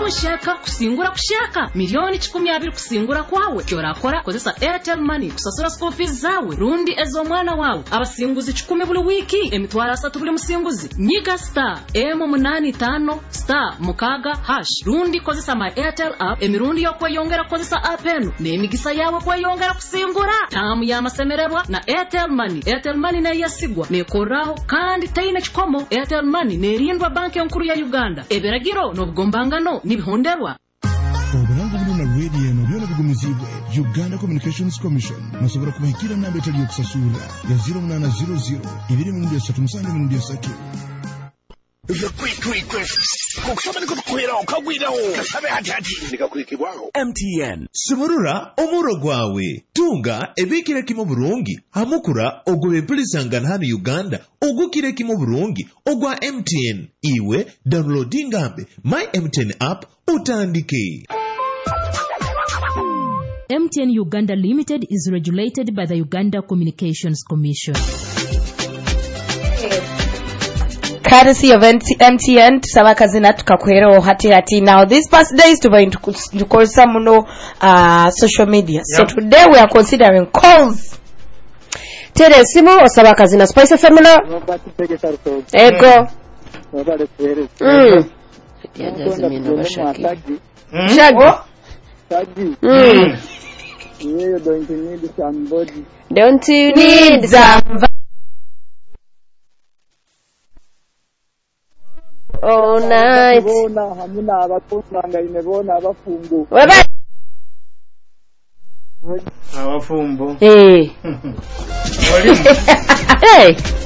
kushaka kusingura kushaka milioni 12 kusingura kwawe kyorakora kozesa Airtel Money kusasura school fees zawe rundi ezo mwana wawe abasinguzi 10 buli wiki emitwara 3 buli musinguzi nyiga star M85 star mukaga hash rundi kozesa my Airtel app emirundi yo kweyongera kozesa app eno nemigisa yawe kweyongera kusingura tamu ya masemererwa na Airtel Money. Airtel Money na yasigwa nekoraho kandi taina chikomo. Airtel Money nerindwa banki nkuru ya Uganda eberagiro n'obugombangano nibihonderwa. Obulango buno na radio no byona bigumizibwe Uganda Communications Commission nasobora kubahikira namba etali yokusasura ya 0800 23 MTN Suburura omuro gwawe tunga ebikire kimo burungi hamukura ogwe bilisangana hano Uganda ogukire kimo burungi ogwa MTN iwe downloading app my MTN app utandike. MTN Uganda Limited is regulated by the Uganda Communications Commission. Courtesy of MTN tusabakazina tukakwero hati. Now these past days to call some social media. So today we are considering calls. Tere simo osabakazina Spice Femina Ego Don't you need somebody? Oh night. Abafumbo. Hey. Hey.